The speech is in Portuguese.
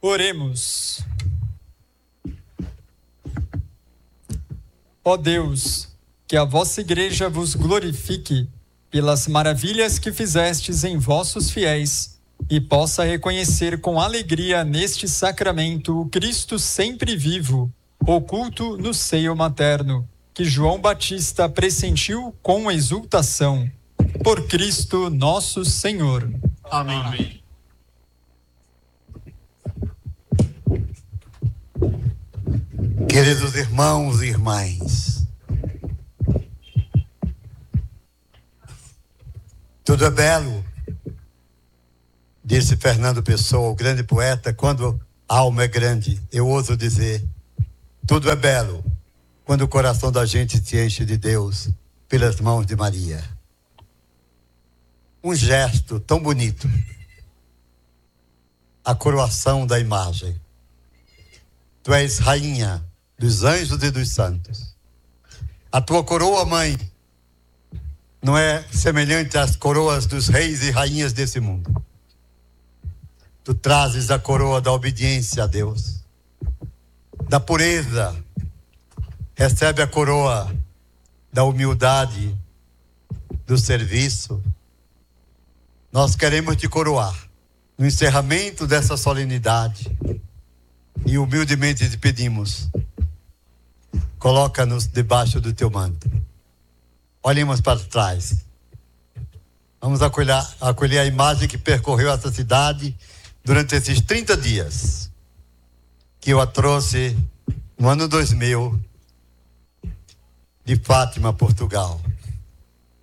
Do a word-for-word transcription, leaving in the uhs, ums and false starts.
Oremos. Ó Deus, que a vossa igreja vos glorifique pelas maravilhas que fizestes em vossos fiéis e possa reconhecer com alegria neste sacramento o Cristo sempre vivo, oculto no seio materno, que João Batista pressentiu com exultação. Por Cristo nosso Senhor. Amém. Amém. Queridos irmãos e irmãs, tudo é belo, disse Fernando Pessoa, o grande poeta. Quando a alma é grande, eu ouso dizer, tudo é belo quando o coração da gente se enche de Deus pelas mãos de Maria. Um gesto tão bonito, a coroação da imagem. Tu és rainha dos anjos e dos santos. A tua coroa, mãe, não é semelhante às coroas dos reis e rainhas desse mundo. Tu trazes a coroa da obediência a Deus, da pureza. Recebe a coroa da humildade, do serviço. Nós queremos te coroar no encerramento dessa solenidade e humildemente te pedimos, coloca-nos debaixo do teu manto. Olhemos para trás. Vamos acolher, acolher a imagem que percorreu essa cidade durante esses trinta dias, que eu a trouxe no ano dois mil, de Fátima, Portugal.